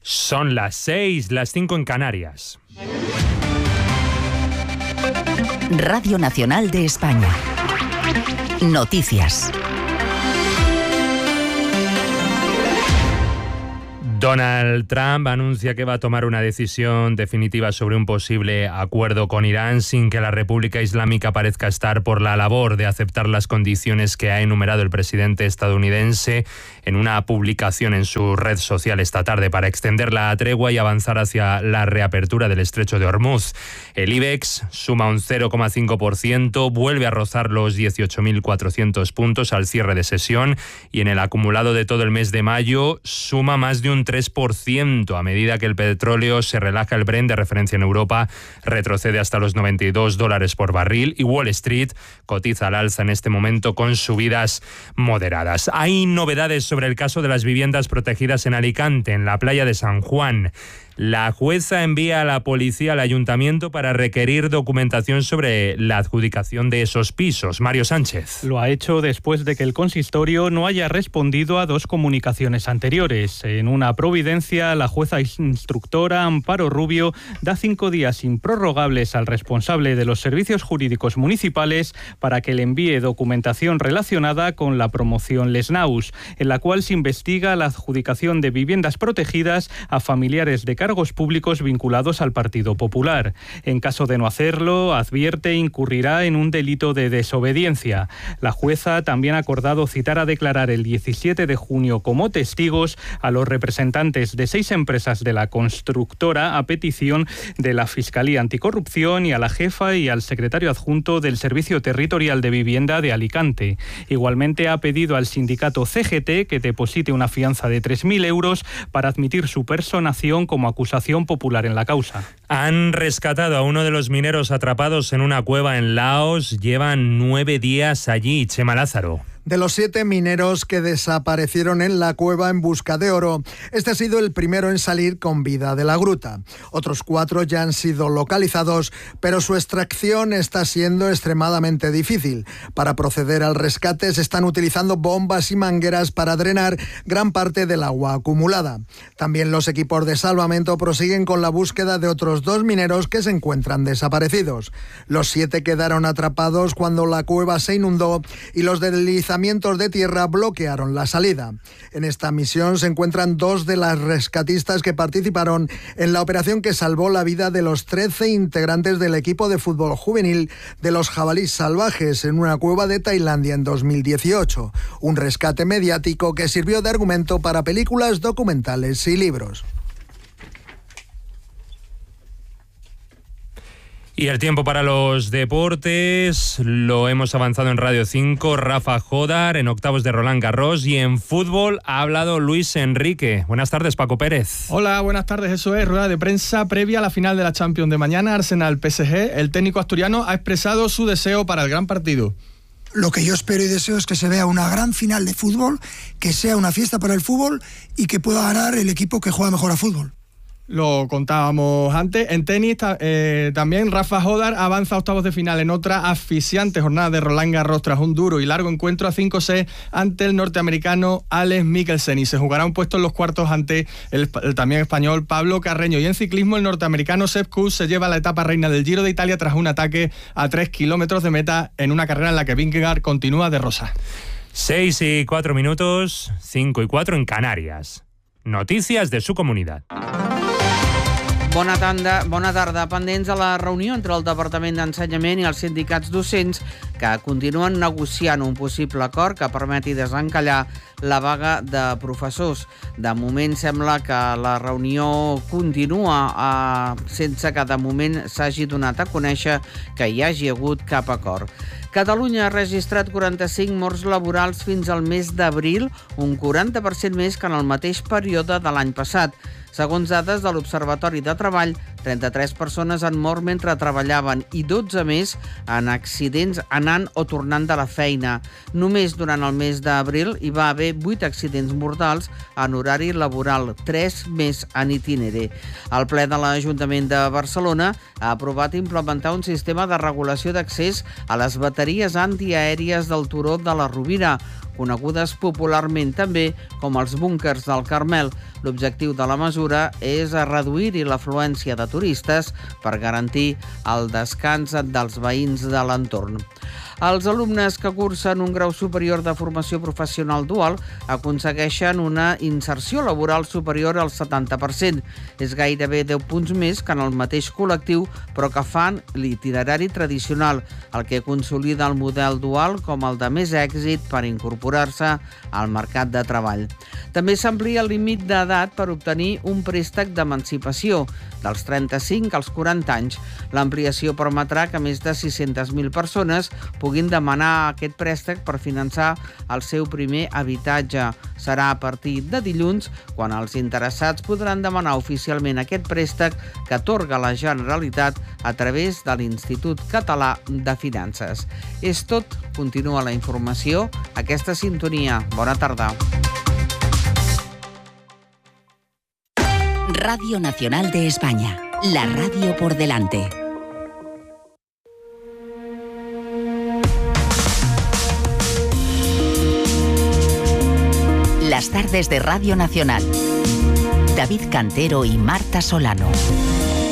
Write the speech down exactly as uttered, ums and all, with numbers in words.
Son las seis, las cinco en Canarias. Radio Nacional de España. Noticias. Donald Trump anuncia que va a tomar una decisión definitiva sobre un posible acuerdo con Irán sin que la República Islámica parezca estar por la labor de aceptar las condiciones que ha enumerado el presidente estadounidense en una publicación en su red social esta tarde para extender la tregua y avanzar hacia la reapertura del estrecho de Hormuz. El IBEX suma un cero coma cinco por ciento, vuelve a rozar los dieciocho mil cuatrocientos puntos al cierre de sesión y en el acumulado de todo el mes de mayo suma más de un tres por ciento. A medida que el petróleo se relaja, el Brent de referencia en Europa retrocede hasta los noventa y dos dólares por barril y Wall Street cotiza al alza en este momento con subidas moderadas. Hay novedades sobre el caso de las viviendas protegidas en Alicante, en la playa de San Juan. La jueza envía a la policía al ayuntamiento para requerir documentación sobre la adjudicación de esos pisos. Mario Sánchez. Lo ha hecho después de que el consistorio no haya respondido a dos comunicaciones anteriores. En una providencia, la jueza instructora Amparo Rubio da cinco días improrrogables al responsable de los servicios jurídicos municipales para que le envíe documentación relacionada con la promoción Les Naus, en la cual se investiga la adjudicación de viviendas protegidas a familiares de cargos públicos vinculados al Partido Popular. En caso de no hacerlo, advierte, incurrirá en un delito de desobediencia. La jueza también ha acordado citar a declarar el diecisiete de junio como testigos a los representantes de seis empresas de la constructora a petición de la Fiscalía Anticorrupción y a la jefa y al secretario adjunto del Servicio Territorial de Vivienda de Alicante. Igualmente ha pedido al sindicato C G T que deposite una fianza de tres mil euros para admitir su personación como acusación popular en la causa. Han rescatado a uno de los mineros atrapados en una cueva en Laos. Llevan nueve días allí. Chema Lázaro. De los siete mineros que desaparecieron en la cueva en busca de oro, este ha sido el primero en salir con vida de la gruta. Otros cuatro ya han sido localizados, pero su extracción está siendo extremadamente difícil. Para proceder al rescate se están utilizando bombas y mangueras para drenar gran parte del agua acumulada. También los equipos de salvamento prosiguen con la búsqueda de otros dos mineros que se encuentran desaparecidos. Los siete quedaron atrapados cuando la cueva se inundó y los deslizamientos de tierra bloquearon la salida. En esta misión se encuentran dos de las rescatistas que participaron en la operación que salvó la vida de los trece integrantes del equipo de fútbol juvenil de los jabalíes salvajes en una cueva de Tailandia en dos mil dieciocho. Un rescate mediático que sirvió de argumento para películas, documentales y libros. Y el tiempo para los deportes lo hemos avanzado en Radio cinco. Rafa Jodar en octavos de Roland Garros y en fútbol ha hablado Luis Enrique. Buenas tardes, Paco Pérez. Hola, buenas tardes. Eso es, rueda de prensa previa a la final de la Champions de mañana, Arsenal-P S G. El técnico asturiano ha expresado su deseo para el gran partido. Lo que yo espero y deseo es que se vea una gran final de fútbol, que sea una fiesta para el fútbol y que pueda ganar el equipo que juega mejor a fútbol. Lo contábamos antes. En tenis eh, también Rafa Jodar avanza a octavos de final en otra asfixiante jornada de Roland Garros tras un duro y largo encuentro a cinco seis ante el norteamericano Alex Mikkelsen y se jugará un puesto en los cuartos ante el, el también español Pablo Carreño. Y en ciclismo el norteamericano Sepp Kuss se lleva la etapa reina del Giro de Italia tras un ataque a tres kilómetros de meta en una carrera en la que Vingegaard continúa de rosa. Seis y cuatro minutos, cinco y cuatro en Canarias. Noticias de su comunidad. Bona tarda, bona tarda. Pendents a la reunió entre el Departament d'Ensenyament i els sindicats docents que continuen negociant un possible acord que permeti desencallar la vaga de professors. De moment sembla que la reunió continua eh, sense que de moment s'hagi donat a conèixer que hi hagi hagut cap acord. Catalunya ha registrat quaranta-cinc morts laborals fins al mes d'abril, un quaranta per cent més que en el mateix període de l'any passat. Segons dades de l'Observatori de Treball, trenta-tres persones han mort mentre treballaven i dotze més en accidents anant o tornant de la feina. Només durant el mes d'abril hi va haver vuit accidents mortals en horari laboral, tres més en itinere. El ple de l'Ajuntament de Barcelona ha aprovat implementar un sistema de regulació d'accés a les bateries antiaèries del turó de la Rovira. conegudes popularment també com els búnkers del Carmel. L'objectiu de la mesura és reduir-hi l'afluència de turistes per garantir el descans dels veïns de l'entorn. Els alumnes que cursen un grau superior de formació professional dual aconsegueixen una inserció laboral superior al setanta per cent. És gairebé deu punts més que en el mateix col·lectiu, però que fan l'itinerari tradicional, el que consolida el model dual com el de més èxit per incorporar-se al mercat de treball. També s'amplia el límit d'edat per obtenir un préstec d'emancipació, dels trenta-cinc als quaranta anys. L'ampliació permetrà que més de sis-centes mil persones puguin demanar aquest préstec per finançar el seu primer habitatge. Serà a partir de dilluns quan els interessats podran demanar oficialment aquest préstec que atorga la Generalitat a través de l'Institut Català de Finances. És tot. Continua la informació. Aquesta sintonia. Bona tarda. Radio Nacional de España. La radio por delante. Las tardes de Radio Nacional. David Cantero y Marta Solano.